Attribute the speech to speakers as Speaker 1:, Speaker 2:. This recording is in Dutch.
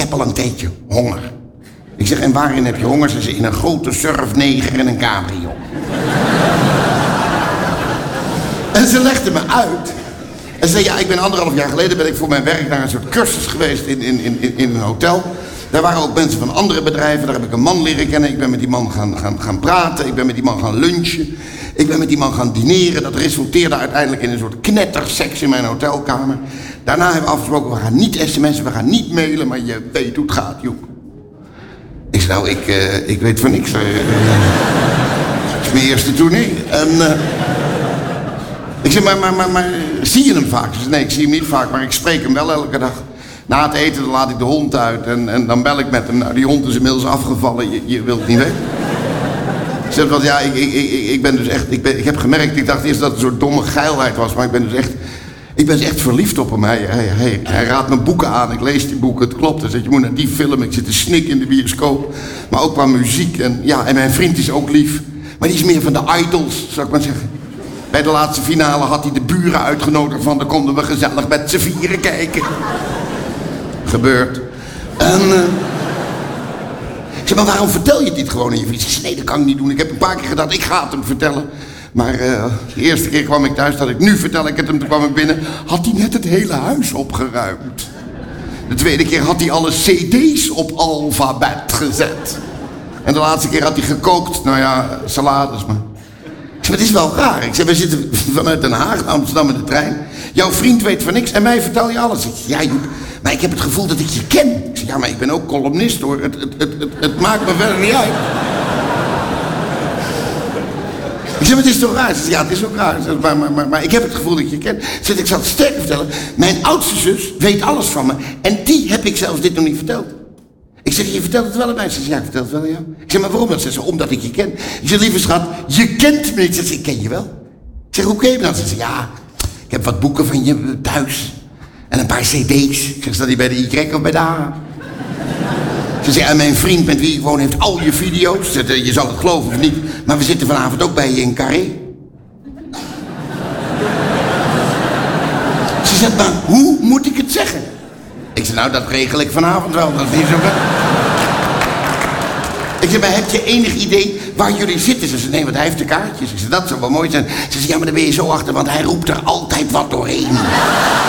Speaker 1: heb al een tijdje honger. Ik zeg, en waarin heb je honger? Ze zei, in een grote surfneger en een cabrio. En ze legde me uit. En ze zei, ja, ik ben 1,5 jaar geleden ben ik voor mijn werk naar een soort cursus geweest in een hotel. Daar waren ook mensen van andere bedrijven. Daar heb ik een man leren kennen. Ik ben met die man gaan praten. Ik ben met die man gaan lunchen. Ik ben met die man gaan dineren. Dat resulteerde uiteindelijk in een soort knetterseks in mijn hotelkamer. Daarna hebben we afgesproken, we gaan niet sms'en, we gaan niet mailen, maar je weet hoe het gaat, Joep. Ik zei, nou, ik weet van niks. Het is mijn eerste tournee. En ik zei, maar zie je hem vaak? Ze zei, nee, ik zie hem niet vaak, maar ik spreek hem wel elke dag. Na het eten dan laat ik de hond uit en dan bel ik met hem. Nou, die hond is inmiddels afgevallen, je wilt het niet weten. Ik zeg, want ja, ik ben dus echt, ik heb gemerkt, ik dacht eerst dat het een soort domme geilheid was, maar ik ben dus echt verliefd op hem. Hij raadt me boeken aan, ik lees die boeken, het klopt. Hij zegt, je moet naar die film, ik zit te snikken in de bioscoop. Maar ook qua muziek en mijn vriend is ook lief. Maar die is meer van de idols, zou ik maar zeggen. Bij de laatste finale had hij de buren uitgenodigd van, dan konden we gezellig met z'n vieren kijken. Gebeurd. En ik zeg, maar waarom vertel je dit gewoon aan je vriend? Ik zeg, nee, dat kan ik niet doen. Ik heb een paar keer gedacht, ik ga het hem vertellen. Maar de eerste keer kwam ik thuis, dat ik nu vertel ik het hem, toen kwam ik binnen. Had hij net het hele huis opgeruimd. De tweede keer had hij alle cd's op alfabet gezet. En de laatste keer had hij gekookt, nou ja, salades maar. Ik zeg, maar het is wel raar. Ik zeg, we zitten vanuit Den Haag naar Amsterdam met de trein. Jouw vriend weet van niks en mij vertel je alles. Ik zeg, ja Joep, maar ik heb het gevoel dat ik je ken. Ik zeg, ja, maar ik ben ook columnist hoor. Het maakt me verder niet uit. Ik zeg, maar het is toch raar? Ze zei, ja, het is ook raar. Zeg, maar ik heb het gevoel dat ik je ken. Zeg, ik zal het sterker vertellen. Mijn oudste zus weet alles van me. En die heb ik zelfs dit nog niet verteld. Ik zeg, je vertelt het wel aan mij. Ze zegt, ja, ik vertel het wel aan jou. Ik zeg, maar waarom? Ze zegt, omdat ik je ken. Ik zeg, lieve schat, je kent me. Ik zeg, ik ken je wel. Ik zeg, hoe ken je me dan? Ze zegt, ja, ik heb wat boeken van je thuis. En een paar cd's. Ik zeg, staat die bij de Y of bij de A? Ze zei, en mijn vriend met wie ik woon heeft al je video's. Ze zei, je zal het geloven of niet, maar we zitten vanavond ook bij je in Carré. Ze zei, maar hoe moet ik het zeggen? Ik zei, nou, dat regel ik vanavond wel. Dat is niet zo ver. Ik zei, maar heb je enig idee waar jullie zitten? Ze zei, nee, want hij heeft de kaartjes. Ik zei, dat zou wel mooi zijn. Ze zei, ja, maar dan ben je zo achter, want hij roept er altijd wat doorheen.